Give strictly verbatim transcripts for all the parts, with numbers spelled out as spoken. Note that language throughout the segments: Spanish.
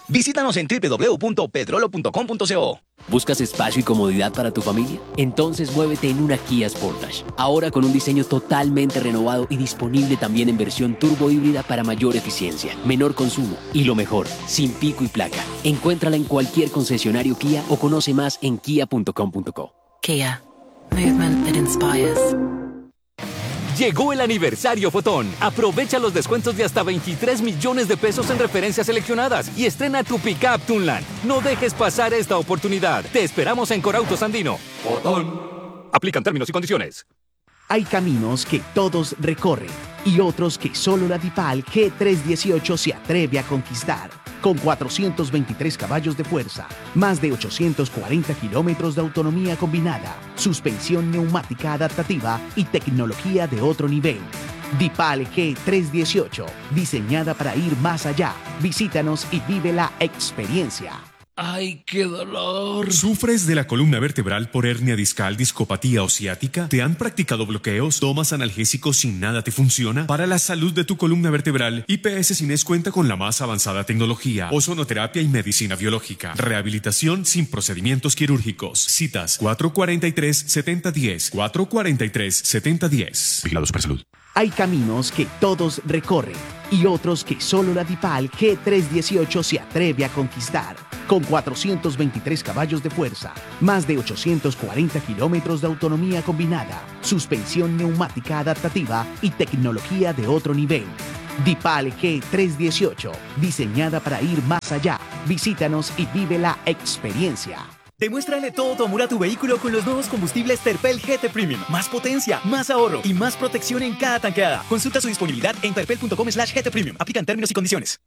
Visítanos en doble u doble u doble u punto petrolo punto com punto co. ¿Buscas espacio y comodidad para tu familia? Entonces muévete en una Kia Sportage. Ahora con un diseño totalmente renovado y disponible también en versión turbo híbrida para mayor eficiencia, menor consumo y lo mejor, sin pico y placa. Encuéntrala en cualquier concesionario Kia o conoce más en kia punto com punto co. Kia. Movement that inspires. Llegó el aniversario Fotón. Aprovecha los descuentos de hasta veintitrés millones de pesos en referencias seleccionadas y estrena tu pickup Tunland. No dejes pasar esta oportunidad. Te esperamos en Corautos Andino. Fotón. Aplican términos y condiciones. Hay caminos que todos recorren y otros que solo la DIPAL G trescientos dieciocho se atreve a conquistar. Con cuatrocientos veintitrés caballos de fuerza, más de ochocientos cuarenta kilómetros de autonomía combinada, suspensión neumática adaptativa y tecnología de otro nivel. DIPAL G trescientos dieciocho, diseñada para ir más allá. Visítanos y vive la experiencia. ¡Ay, qué dolor! ¿Sufres de la columna vertebral por hernia discal, discopatía o ciática? ¿Te han practicado bloqueos? ¿Tomas analgésicos sin nada te funciona? Para la salud de tu columna vertebral, I P S Cines cuenta con la más avanzada tecnología, ozonoterapia y medicina biológica. Rehabilitación sin procedimientos quirúrgicos. Citas cuatro cuatro tres, siete cero uno cero, cuatro cuatro tres, siete cero uno cero. Vigilado Supersalud. Hay caminos que todos recorren y otros que solo la DIPAL G trescientos dieciocho se atreve a conquistar. Con cuatrocientos veintitrés caballos de fuerza, más de ochocientos cuarenta kilómetros de autonomía combinada, suspensión neumática adaptativa y tecnología de otro nivel. DIPAL G trescientos dieciocho, diseñada para ir más allá. Visítanos y vive la experiencia. Demuéstrale todo tu amor a tu vehículo con los nuevos combustibles Terpel G T Premium. Más potencia, más ahorro y más protección en cada tanqueada. Consulta su disponibilidad en terpel punto com slash G T Premium. Aplican términos y condiciones.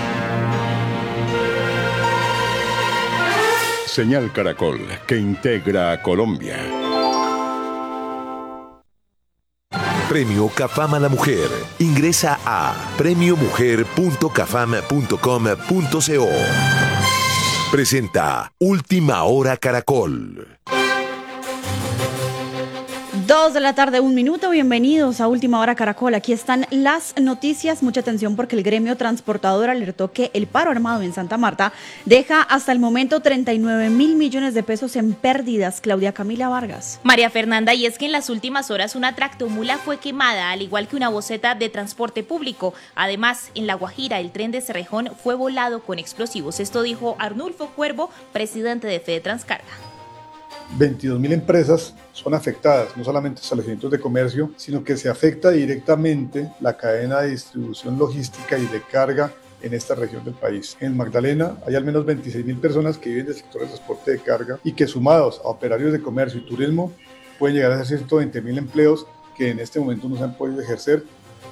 Señal Caracol, que integra a Colombia. Premio Cafam a la Mujer. Ingresa a premio mujer punto cafam punto com punto co. Presenta Última Hora Caracol. Dos de la tarde, un minuto. Bienvenidos a Última Hora Caracol. Aquí están las noticias. Mucha atención porque el gremio transportador alertó que el paro armado en Santa Marta deja hasta el momento treinta y nueve mil millones de pesos en pérdidas. Claudia Camila Vargas. María Fernanda, y es que en las últimas horas una tractomula fue quemada, al igual que una boceta de transporte público. Además, en La Guajira, el tren de Cerrejón fue volado con explosivos. Esto dijo Arnulfo Cuervo, presidente de Fede Transcarga. veintidós mil empresas son afectadas, no solamente establecimientos de comercio, sino que se afecta directamente la cadena de distribución logística y de carga en esta región del país. En Magdalena hay al menos veintiséis mil personas que viven del sector de transporte de carga y que, sumados a operarios de comercio y turismo, pueden llegar a ser ciento veinte mil empleos que en este momento no se han podido ejercer.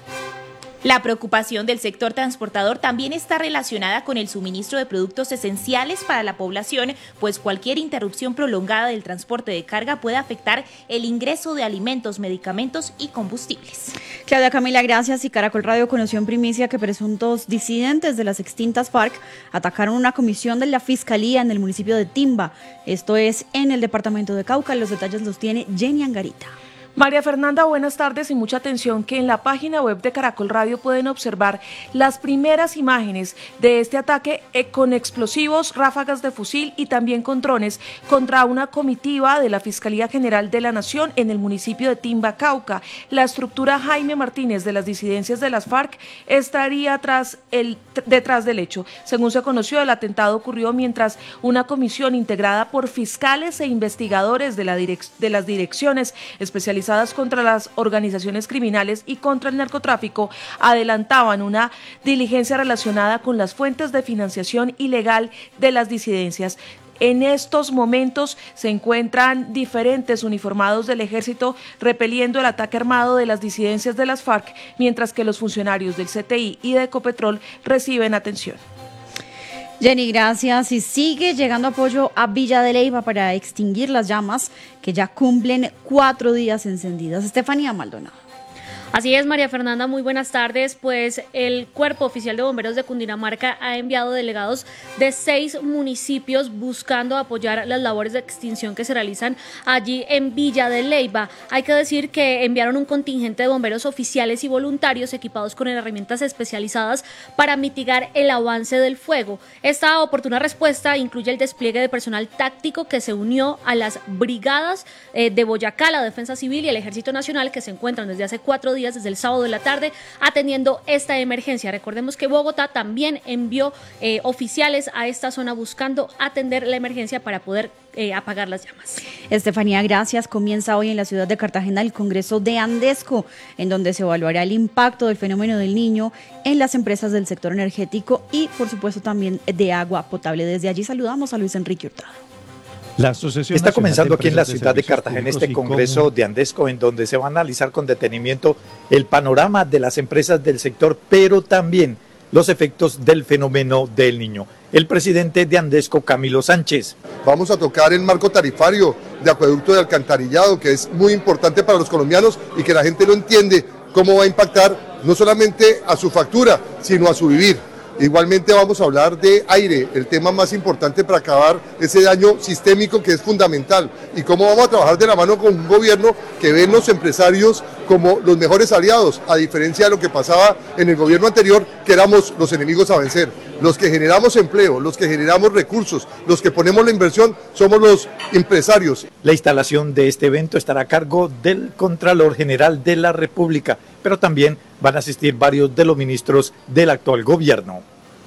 La preocupación del sector transportador también está relacionada con el suministro de productos esenciales para la población, pues cualquier interrupción prolongada del transporte de carga puede afectar el ingreso de alimentos, medicamentos y combustibles. Claudia Camila, gracias. Y Caracol Radio conoció en primicia que presuntos disidentes de las extintas FARC atacaron una comisión de la Fiscalía en el municipio de Timba. Esto es en el departamento de Cauca. Los detalles los tiene Jenny Angarita. María Fernanda, buenas tardes y mucha atención que en la página web de Caracol Radio pueden observar las primeras imágenes de este ataque con explosivos, ráfagas de fusil y también con drones contra una comitiva de la Fiscalía General de la Nación en el municipio de Timba, Cauca. La estructura Jaime Martínez de las disidencias de las FARC estaría tras el, detrás del hecho. Según se conoció, el atentado ocurrió mientras una comisión integrada por fiscales e investigadores de, la direc- de las direcciones especializadas contra las organizaciones criminales y contra el narcotráfico adelantaban una diligencia relacionada con las fuentes de financiación ilegal de las disidencias. En estos momentos se encuentran diferentes uniformados del ejército repeliendo el ataque armado de las disidencias de las FARC, mientras que los funcionarios del C T I y de Ecopetrol reciben atención. Jenny, gracias. Y sigue llegando apoyo a Villa de Leyva para extinguir las llamas que ya cumplen cuatro días encendidas. Estefanía Maldonado. Así es, María Fernanda, muy buenas tardes. Pues el Cuerpo Oficial de Bomberos de Cundinamarca ha enviado delegados de seis municipios buscando apoyar las labores de extinción que se realizan allí en Villa de Leyva. Hay que decir que enviaron un contingente de bomberos oficiales y voluntarios equipados con herramientas especializadas para mitigar el avance del fuego. Esta oportuna respuesta incluye el despliegue de personal táctico que se unió a las brigadas eh, de Boyacá, la Defensa Civil y el Ejército Nacional, que se encuentran desde hace cuatro días desde el sábado de la tarde atendiendo esta emergencia. Recordemos que Bogotá también envió eh, oficiales a esta zona buscando atender la emergencia para poder eh, apagar las llamas. Estefanía, gracias. Comienza hoy en la ciudad de Cartagena el Congreso de Andesco, en donde se evaluará el impacto del fenómeno del Niño en las empresas del sector energético y, por supuesto, también de agua potable. Desde allí saludamos a Luis Enrique Hurtado. La Asociación Está comenzando aquí en la ciudad de Cartagena este Congreso de Andesco, en donde se va a analizar con detenimiento el panorama de las empresas del sector, pero también los efectos del fenómeno del Niño. El presidente de Andesco, Camilo Sánchez. Vamos a tocar el marco tarifario de acueducto de alcantarillado, que es muy importante para los colombianos y que la gente no entiende cómo va a impactar no solamente a su factura, sino a su vivir. Igualmente vamos a hablar de aire, el tema más importante para acabar ese daño sistémico que es fundamental, y cómo vamos a trabajar de la mano con un gobierno que ve en los empresarios como los mejores aliados, a diferencia de lo que pasaba en el gobierno anterior, que éramos los enemigos a vencer. Los que generamos empleo, los que generamos recursos, los que ponemos la inversión, somos los empresarios. La instalación de este evento estará a cargo del Contralor General de la República, pero también van a asistir varios de los ministros del actual gobierno.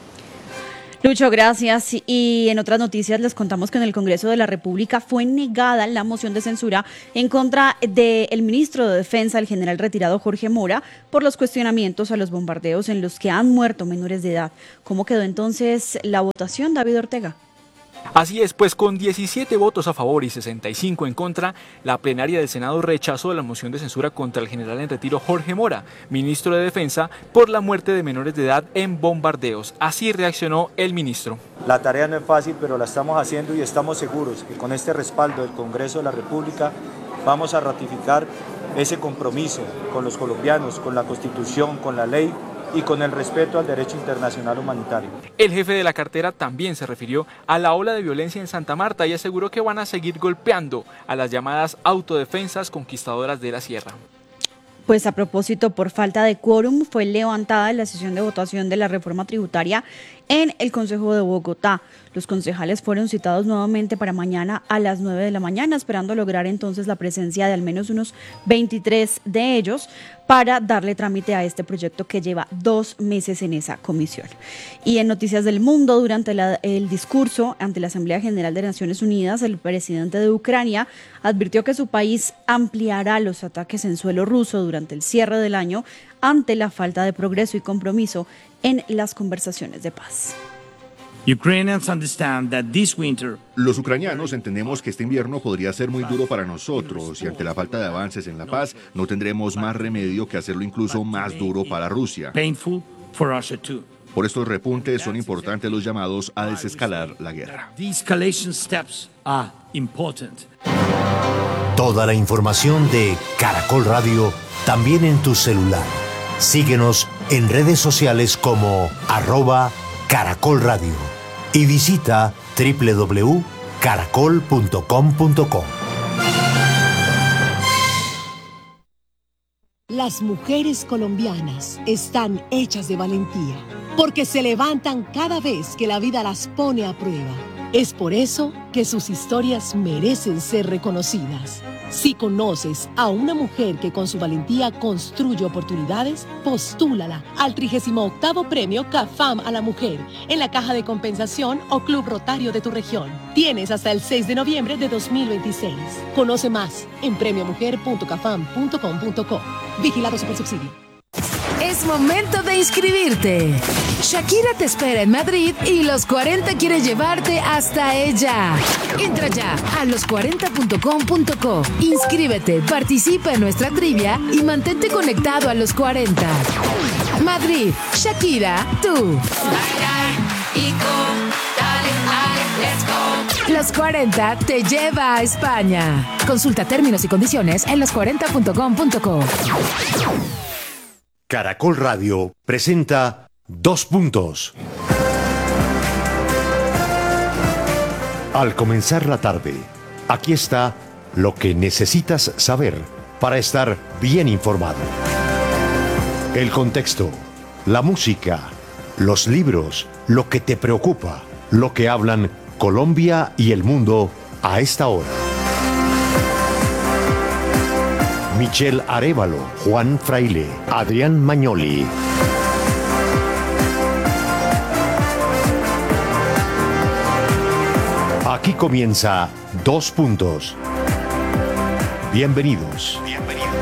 Lucho, gracias. Y en otras noticias les contamos que en el Congreso de la República fue negada la moción de censura en contra del ministro de Defensa, el general retirado Jorge Mora, por los cuestionamientos a los bombardeos en los que han muerto menores de edad. ¿Cómo quedó entonces la votación, David Ortega? Así es, pues con diecisiete votos a favor y sesenta y cinco en contra, la plenaria del Senado rechazó la moción de censura contra el general en retiro Jorge Mora, ministro de Defensa, por la muerte de menores de edad en bombardeos. Así reaccionó el ministro. La tarea no es fácil, pero la estamos haciendo y estamos seguros que con este respaldo del Congreso de la República vamos a ratificar ese compromiso con los colombianos, con la Constitución, con la ley y con el respeto al derecho internacional humanitario. El jefe de la cartera también se refirió a la ola de violencia en Santa Marta y aseguró que van a seguir golpeando a las llamadas autodefensas conquistadoras de la sierra. Pues a propósito, por falta de quórum, fue levantada la sesión de votación de la reforma tributaria en el Consejo de Bogotá. Los concejales fueron citados nuevamente para mañana a las nueve de la mañana, esperando lograr entonces la presencia de al menos unos veintitrés de ellos para darle trámite a este proyecto que lleva dos meses en esa comisión. Y en Noticias del Mundo, durante la, el discurso ante la Asamblea General de Naciones Unidas, el presidente de Ucrania advirtió que su país ampliará los ataques en suelo ruso durante el cierre del año ante la falta de progreso y compromiso en las conversaciones de paz. Los ucranianos entendemos que este invierno podría ser muy duro para nosotros y ante la falta de avances en la paz no tendremos más remedio que hacerlo incluso más duro para Rusia. Por estos repuntes son importantes los llamados a desescalar la guerra. Toda la información de Caracol Radio también en tu celular. Síguenos en redes sociales como arroba Caracol Radio y visita doble u doble u doble u punto caracol punto com punto co. Las mujeres colombianas están hechas de valentía, porque se levantan cada vez que la vida las pone a prueba. Es por eso que sus historias merecen ser reconocidas. Si conoces a una mujer que con su valentía construye oportunidades, postúlala al trigésimo octavo Premio CAFAM a la Mujer en la Caja de Compensación o Club Rotario de tu región. Tienes hasta el seis de noviembre de dos mil veintiséis. Conoce más en premio mujer punto cafam punto com punto co. Vigilado Supersubsidio. Es momento de inscribirte. Shakira te espera en Madrid y Los cuarenta quiere llevarte hasta ella. Entra ya a los cuarenta punto com punto co. Inscríbete, participa en nuestra trivia y mantente conectado a Los cuarenta. Madrid, Shakira, tú. Los cuarenta te lleva a España. Consulta términos y condiciones en los cuarenta punto com punto co. Caracol Radio presenta Dos Puntos. Al comenzar la tarde, aquí está lo que necesitas saber para estar bien informado. El contexto, la música, los libros, lo que te preocupa, lo que hablan Colombia y el mundo a esta hora. Michelle Arévalo, Juan Fraile, Adrián Magnoli. Aquí comienza Dos Puntos. Bienvenidos. Bienvenidos.